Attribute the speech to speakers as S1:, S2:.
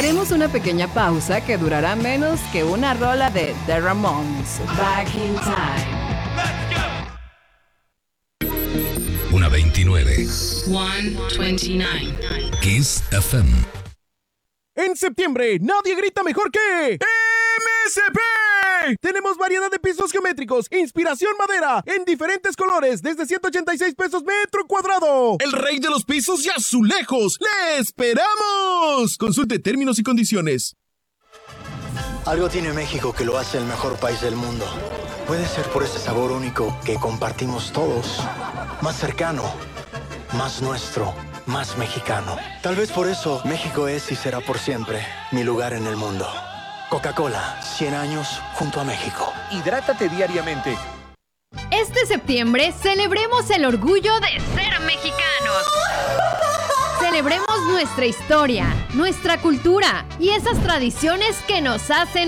S1: Haremos una pequeña pausa que durará menos que una rola de The Ramones. Back in Time.
S2: Una 29.
S3: 129.
S2: Kiss FM.
S4: En septiembre, nadie grita mejor que MSP. Tenemos variedad de pisos geométricos, inspiración madera, en diferentes colores, desde 186 pesos metro cuadrado. El rey de los pisos y azulejos. ¡Le esperamos! Consulte términos y condiciones.
S5: Algo tiene México que lo hace el mejor país del mundo. Puede ser por ese sabor único que compartimos todos. Más cercano, más nuestro, más mexicano. Tal vez por eso México es y será por siempre mi lugar en el mundo. Coca-Cola, 100 años junto a México.
S6: Hidrátate diariamente.
S7: Este septiembre celebremos el orgullo de ser mexicanos. Celebremos nuestra historia, nuestra cultura y esas tradiciones que nos hacen